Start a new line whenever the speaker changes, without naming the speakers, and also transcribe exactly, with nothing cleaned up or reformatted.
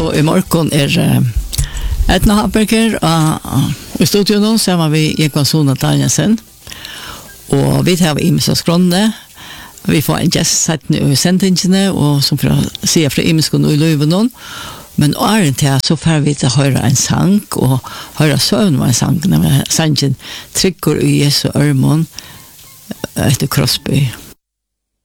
Og i morgen er uh, Edna Haberger uh, i studion nå, sammen med Ekvan Sona Danielsen. Og vi tar Imes og Skronne. Vi får en gest sett i sendingene, og som for å si fra Imes og Løyven. Men åren til så får vi til å høre en sang, og høre søvn med en sang, når vi sangen trykker i Jesu ørmån etter Crosby.